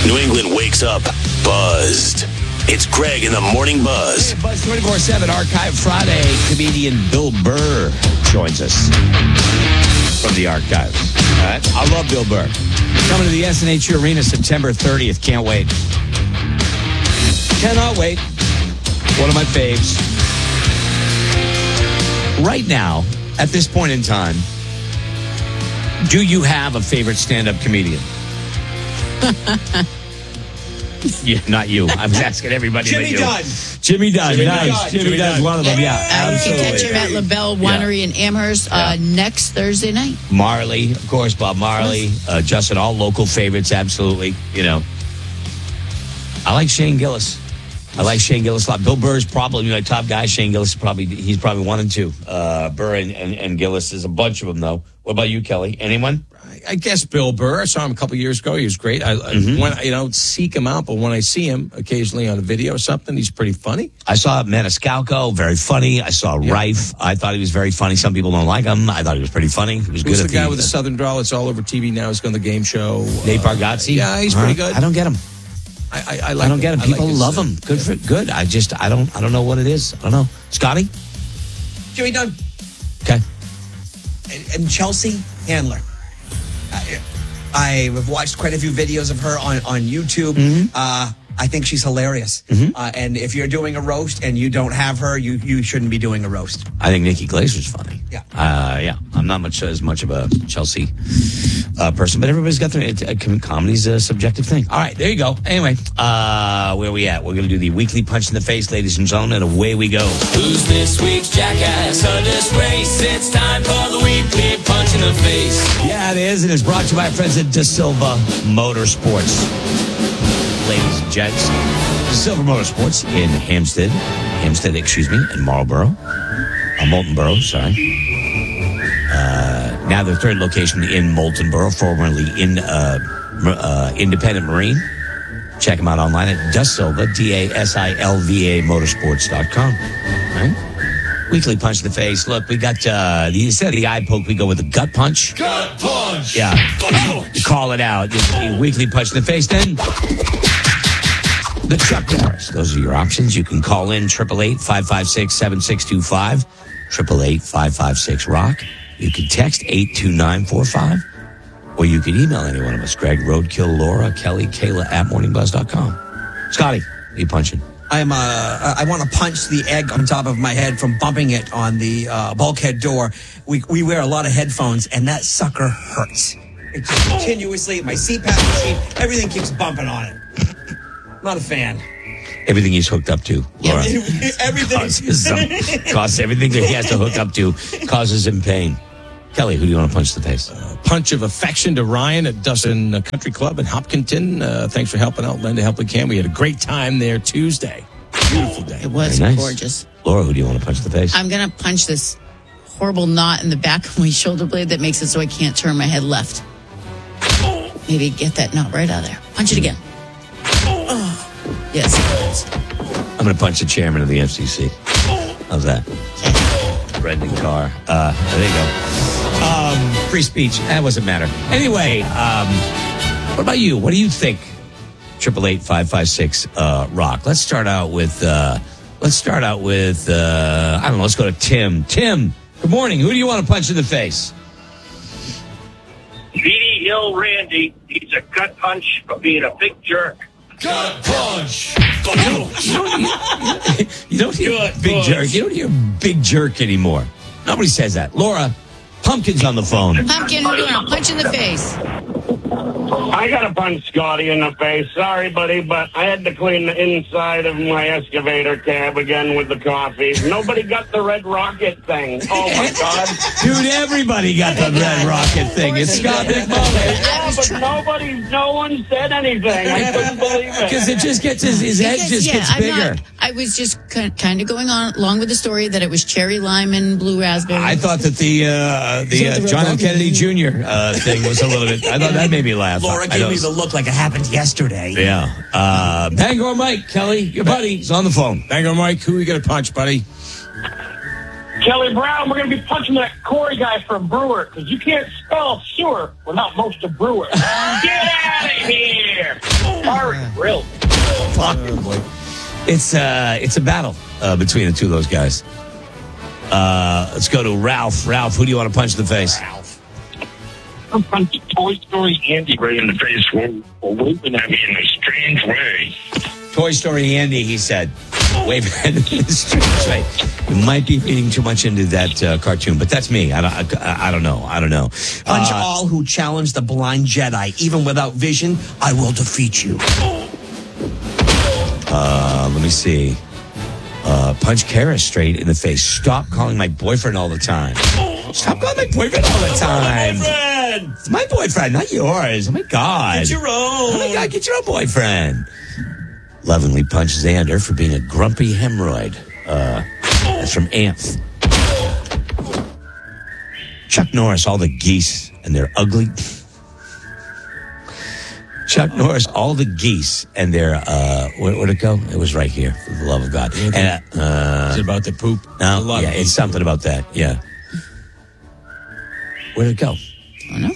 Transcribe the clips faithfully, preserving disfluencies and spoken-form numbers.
New England wakes up buzzed. It's Greg in the Morning Buzz. Hey, Buzz twenty-four seven Archive Friday. Comedian Bill Burr joins us from the archives. All right. I love Bill Burr. Coming to the S N H U Arena September thirtieth. Can't wait. Cannot wait. One of my faves. Right now, at this point in time, do you have a favorite stand-up comedian? Yeah, not you. I was asking everybody. Jimmy but you. Dunn. Jimmy Dunn. Jimmy nice. Dunn. Jimmy, Jimmy Dunn's Dunn. one of them. Yeah, Uh, you absolutely. can catch him at LaBelle Winery Yeah. in Amherst uh, Yeah. next Thursday night. Marley, of course, Bob Marley, uh, Justin, all local favorites, absolutely. You know, I like Shane Gillis. I like Shane Gillis a lot. Bill Burr's probably my top guy. Shane Gillis is probably he's probably one and two. Uh, Burr and, and, and Gillis is a bunch of them though. What about you, Kelly? Anyone? I guess Bill Burr. I saw him a couple years ago. He was great. I, Mm-hmm. when I, you know, seek him out, but when I see him occasionally on a video or something, he's pretty funny. I saw Maniscalco, very funny. I saw Yeah. Rife. I thought he was very funny. Some people don't like him. I thought he was pretty funny. He was Who's good the at guy with the Southern drawl? It's all over T V now. He's on the game show. Nate Uh, Bargatze. yeah, he's Huh? pretty good. I don't get him. I, I, I, like I don't get him. I like People his, love uh, him. Good for good. I just I don't I don't know what it is. I don't know. Scotty? Jimmy Dunn Okay. and, and Chelsea Handler. I, I have watched quite a few videos of her on, on YouTube. Mm-hmm. Uh, I think she's hilarious. Uh, and if you're doing a roast and you don't have her, you, you shouldn't be doing a roast. I think Nikki Glazer's funny. Yeah. Uh, yeah. I'm not much as much of a Chelsea uh, person, but everybody's got their it, uh, com- comedy's a subjective thing. All right, there you go. Anyway, uh, where we at? We're going to do the weekly punch in the face, ladies and gentlemen, and away we go. Who's this week's jackass or disgrace? It's time for the weekly punch in the face. Yeah, it is, and it's brought to you by our friends at De Silva Motorsports. Ladies and gents, De Silva Motorsports in Hampstead, Hampstead, excuse me, in Marlborough, uh, Molten Borough, sorry. Uh, now their third location in Molten Borough, formerly in uh, uh, Independent Marine. Check them out online at De Silva, D A S I L V A motorsports dot com. All right? Weekly punch in the face. Look, we got, uh, instead of the eye poke, we go with the gut punch. Gut punch! Yeah. You call it out. You- you weekly punch in the face. Then the Chuck Norris. Those are your options. You can call in triple eight five five six seven six two five, triple eight five five six rock. You can text eight two nine four five, or you can email any one of us. Greg, Roadkill, Laura, Kelly, Kayla at morning buzz dot com. Scotty, what are you punching? I'm, uh, I want to punch the egg on top of my head from bumping it on the uh, bulkhead door. We, we wear a lot of headphones, and that sucker hurts. It just continuously, my C PAP machine, everything keeps bumping on it. Not a fan. Everything he's hooked up to, Laura. Everything. Causes, some, causes everything that he has to hook up to causes him pain. Kelly, who do you want to punch in the face? Punch of affection to Ryan at Dustin uh, Country Club in Hopkinton. Uh, thanks for helping out. Lend a helping hand. We had a great time there Tuesday. Beautiful day. It was Very nice. gorgeous. Laura, who do you want to punch in the face? I'm going to punch this horrible knot in the back of my shoulder blade that makes it so I can't turn my head left. Maybe get that knot right out of there. Punch it again. Oh, yes, it is. I'm going to punch the chairman of the F C C. How's that? Brendan Carr. Uh, there you go. Um, free speech. That doesn't matter. Anyway, um, what about you? What do you think? Triple eight five five six uh, rock. Let's start out with. Uh, let's start out with. Uh, I don't know. Let's go to Tim. Tim. Good morning. Who do you want to punch in the face? Beatty Hill Randy, he's a gut punch for being a big jerk. Gut punch! You don't, you, you don't hear Good big punch. jerk. You don't hear big jerk anymore. Nobody says that. Laura, Pumpkin's on the phone. Pumpkin, who do you want to punch in the face? I got to punch Scotty in the face. Sorry, buddy, but I had to clean the inside of my excavator cab again with the coffee. Nobody got the Red Rocket thing. Oh, my God. Dude, everybody got the Red Rocket thing. It's Scott McMullen. Yeah, but nobody, no one said anything. I couldn't believe it. Because it just gets, his, his head Because, just yeah, gets I'm bigger. not- I was just kind of going on along with the story that it was cherry lime and blue raspberry. I thought that the uh, the uh, Is that the Red John F. Rocket? Kennedy Junior Uh, thing was a little bit. I thought that made me laugh. Laura I gave know. me the look like it happened yesterday. Yeah. Uh, Bangor Mike, Kelly, your buddy, is on the phone. Bangor Mike, who are you going to punch, buddy? Kelly Brown, we're going to be punching that Corey guy from Brewer, because you can't spell sewer without most of Brewer. Get out of here! All grill. Fuck. It's uh, it's a battle uh, between the two of those guys. Uh, let's go to Ralph. Ralph, who do you want to punch in the face? I'm punching Toy Story Andy right in the face for, for waving at me in a strange way. Toy Story Andy, he said. Waving at me in a strange way. You might be reading too much into that uh, cartoon, but that's me. I don't, I, I don't know. I don't know. Punch Uh, all who challenge the blind Jedi. Even without vision, I will defeat you. Uh, let me see. Uh, punch Kara straight in the face. Stop calling my boyfriend all the time. Stop calling my boyfriend all the time. Boyfriend! It's my boyfriend, not yours. Oh my God. Get your own. Oh my God, get your own boyfriend. Lovingly punch Xander for being a grumpy hemorrhoid. Uh, that's from Anth. Chuck Norris, all the geese, and they're ugly. Chuck Norris, all the geese, and they're, uh, where, where'd it go? It was right here, for the love of God. And, uh, Is it about the poop? no, A lot yeah, of it's people. something about that, yeah. Where'd it go? I don't know.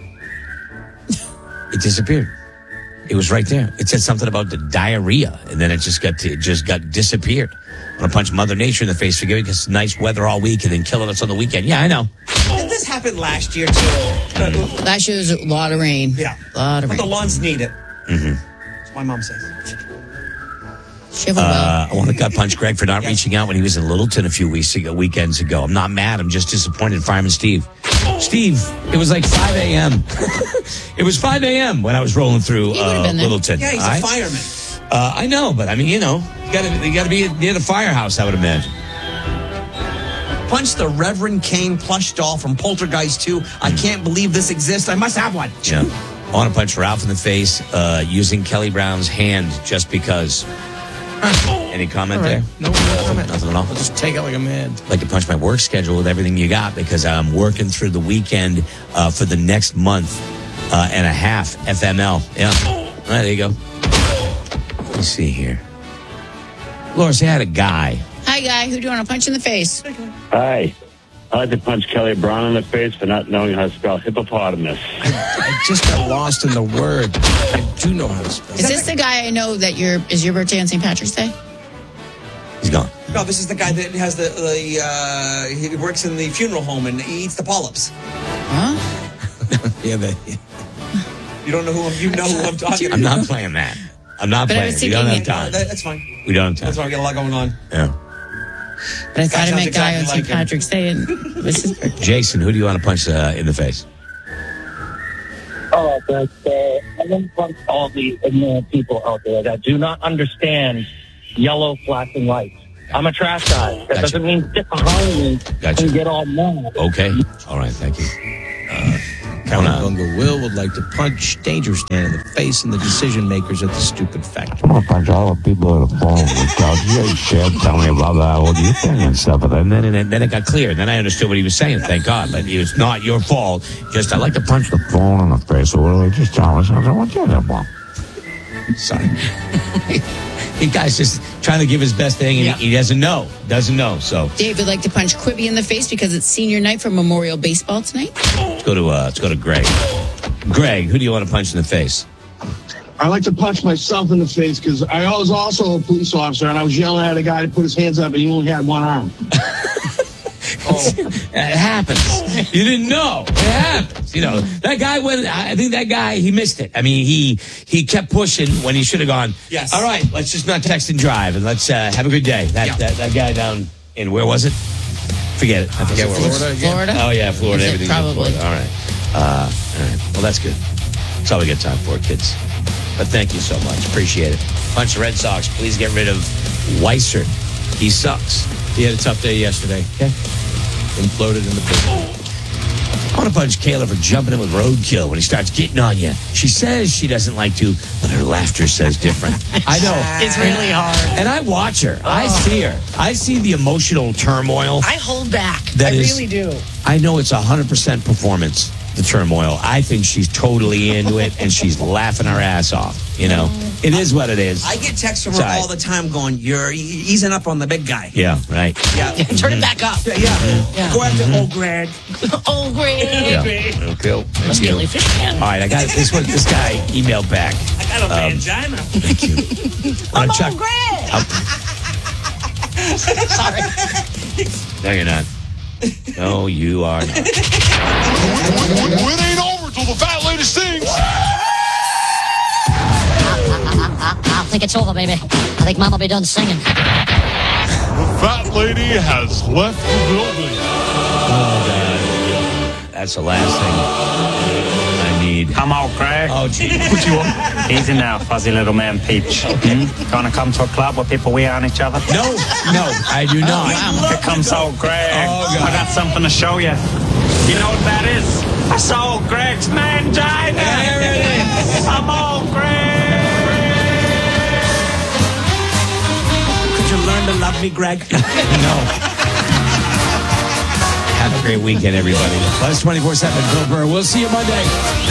It disappeared. It was right there. It said something about the diarrhea, and then it just got it just got disappeared. I'm gonna punch Mother Nature in the face for giving us nice weather all week and then killing us on the weekend. Yeah, I know. Didn't this happen last year, too? Last year was a lot of rain. Yeah. A lot of But the rain. lawns need it. Mm-hmm. That's what my mom says. Shiver Uh, well. I want to gut punch Greg for not reaching out when he was in Littleton a few weeks ago, weekends ago. I'm not mad. I'm just disappointed in Fireman Steve. Steve, it was like five a.m. It was five a.m. when I was rolling through He would've uh, been there. Littleton. Yeah, he's I- a fireman. Uh, I know, but I mean, you know, you gotta, you gotta be near the firehouse, I would imagine. Punch the Reverend Kane plush doll from Poltergeist two. I can't believe this exists. I must have one. Yeah. I want to punch Ralph in the face uh, using Kelly Brown's hand just because. Any comment All right. there? No Nothing, comment. nothing at all. I'll just take it like a man. I'd like to punch my work schedule with everything you got because I'm working through the weekend uh, for the next month uh, and a half. F M L. Yeah. All right, there you go. Let me see here. Laura, say hi to Guy. Hi, guy. Who do you want to punch in the face? Hi. I'd like to punch Kelly Brown in the face for not knowing how to spell hippopotamus. I just got lost in the word. I do know how to spell. Is this the guy I know that your is your birthday on Saint Patrick's Day? He's gone. No, this is the guy that has the, the uh, he works in the funeral home and he eats the polyps. Huh? Yeah, but, You don't know who I'm, you know who I'm talking about. I'm not playing that. I'm not But I playing. was We don't have thinking- time. That- that's fine. We don't have That's time. why I got a lot going on. Yeah. But I thought I sounds met guy exactly on Saint like him. Patrick's Day, and this is birthday. Jason, who do you want to punch uh, in the face? Oh, but uh, I want to punch all the ignorant people out there that do not understand yellow flashing lights. I'm a trash guy. That Gotcha. doesn't mean sit behind me Gotcha. and get all mad. Okay. All right. Thank you. Uh, count on. Bunga Will would like to punch Danger Stan in the face and the decision makers at the stupid factory. I'm gonna punch all the people on the phone because you shit. Tell me about that. What do you think and stuff? And then, and then, then it got clear. Then I understood what he was saying. Thank God. But it's not your fault. Just I like to punch the. Phone in the face. What do they just tell us? I don't want you to want. Sorry. He guy's just trying to give his best thing, and Yeah. he, he doesn't know. Doesn't know. So Dave would like to punch Quibi in the face because it's senior night for Memorial Baseball tonight. let's go to uh, let's go to Greg. Greg, who do you want to punch in the face? I like to punch myself in the face because I was also a police officer and I was yelling at a guy to put his hands up and he only had one arm. It happens. You didn't know. It happens. You know, that guy went, I think that guy, he missed it. I mean, he he kept pushing when he should have gone, Yes. all right, let's just not text and drive and let's uh, have a good day. That, Yeah. that that guy down in, where was it? Forget it. I forget where it was. Florida again? Florida? Oh, yeah, Florida. Is it? Everything's in Probably. Florida. All right. Uh, all right. Well, that's good. That's all we got time for, kids. But thank you so much. Appreciate it. Bunch of Red Sox, please get rid of Weiser. He sucks. He had a tough day yesterday. Okay. Imploded in the pit. I want to punch Kayla for jumping in with roadkill when he starts getting on you. She says she doesn't like to, but her laughter says different. I know. It's really hard. And I watch her. I see her. I see the emotional turmoil. I hold back. That I is- really do. I know it's one hundred percent performance, the turmoil. I think she's totally into it, and she's laughing her ass off, you know? It is what it is. I get texts from It's her all right. all the time going, you're e- easing up on the big guy. Yeah, right. Yeah. Turn it back up. Yeah. yeah. Yeah. Go after old Greg. Oh, great. Yeah. Okay. Thank Must be you. a fish can. All right, I got this one. This guy emailed back. I got a Um, vagina. Thank you. I'm Uh, Chuck. on Greg. Sorry. No, you're not. No, you are not. It ain't over till the fat lady sings. I think it's over, baby. I think Mom will be done singing. The fat lady has left the building. Oh, God. That's the last thing I need. Come on, Craig. Oh, gee. What you want? Easy now, fuzzy little man Peach. Hmm? Gonna come to a club where people wear on each other? No, no, I do not. Here comes old Greg. Oh, God. I got something to show you. You know what that is? That's old Greg's mangina. There it is. I'm old Greg. Could you learn to love me, Greg? No. Have a great weekend, everybody. Plus twenty-four seven, Bill Burr. We'll see you Monday.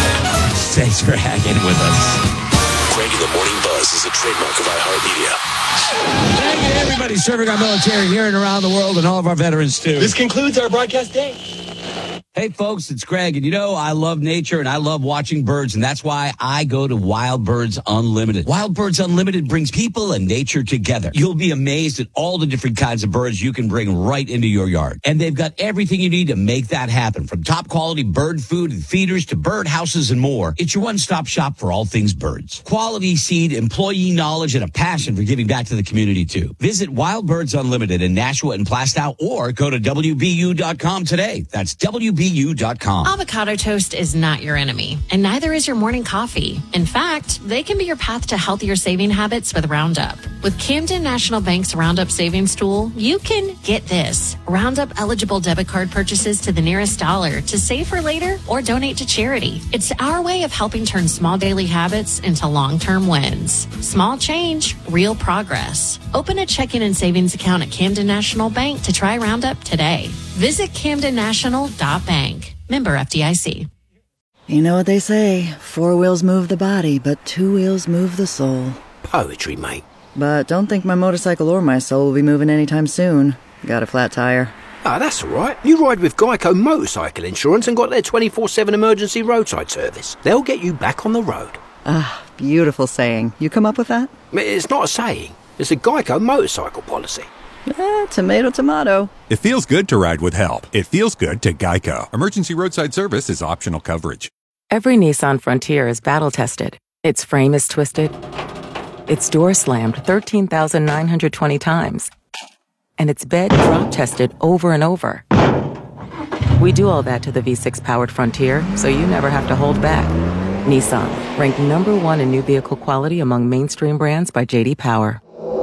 Thanks for hanging with us. Greg in the Morning Buzz is a trademark of iHeartMedia. Thank you, everybody serving our military here and around the world and all of our veterans, too. This concludes our broadcast day. Hey, folks, it's Greg, and you know, I love nature and I love watching birds, and that's why I go to Wild Birds Unlimited. Wild Birds Unlimited brings people and nature together. You'll be amazed at all the different kinds of birds you can bring right into your yard. And they've got everything you need to make that happen, from top quality bird food and feeders to bird houses and more. It's your one-stop shop for all things birds. Quality seed, employee knowledge, and a passion for giving back to the community, too. Visit Wild Birds Unlimited in Nashua and Plastow, or go to W B U dot com today. That's W B U dot com. Avocado toast is not your enemy, and neither is your morning coffee. In fact, they can be your path to healthier saving habits with Roundup. With Camden National Bank's Roundup Savings Tool, you can get this. Roundup eligible debit card purchases to the nearest dollar to save for later or donate to charity. It's our way of helping turn small daily habits into long-term wins. Small change, real progress. Open a checking and savings account at Camden National Bank to try Roundup today. Visit camden national dot bank. Member F D I C. You know what they say, four wheels move the body, but two wheels move the soul. Poetry, mate. But don't think my motorcycle or my soul will be moving anytime soon. Got a flat tire. Ah, that's all right. You ride with Geico Motorcycle Insurance and got their twenty-four seven emergency roadside service. They'll get you back on the road. Ah, beautiful saying. You come up with that? It's not a saying. It's a Geico motorcycle policy. Eh, tomato, tomato. It feels good to ride with help. It feels good to Geico. Emergency roadside service is optional coverage. Every Nissan Frontier is battle-tested. Its frame is twisted. Its door slammed thirteen thousand nine hundred twenty times. And its bed drop-tested over and over. We do all that to the V six powered Frontier, so you never have to hold back. Nissan, ranked number one in new vehicle quality among mainstream brands by J D Power.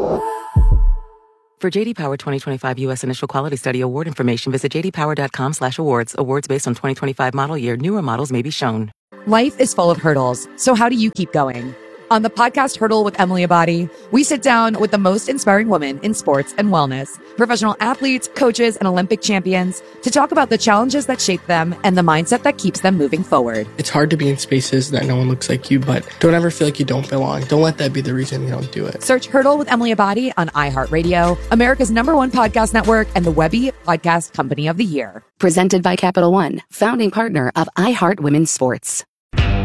For J D Power twenty twenty-five U S Initial Quality Study Award information, visit j d power dot com slash awards. Awards based on twenty twenty-five model year. Newer models may be shown. Life is full of hurdles, so how do you keep going? On the podcast Hurdle with Emily Abadi, we sit down with the most inspiring women in sports and wellness, professional athletes, coaches, and Olympic champions to talk about the challenges that shape them and the mindset that keeps them moving forward. It's hard to be in spaces that no one looks like you, but don't ever feel like you don't belong. Don't let that be the reason you don't do it. Search Hurdle with Emily Abadi on iHeartRadio, America's number one podcast network, and the Webby Podcast Company of the Year. Presented by Capital One, founding partner of iHeart Women's Sports.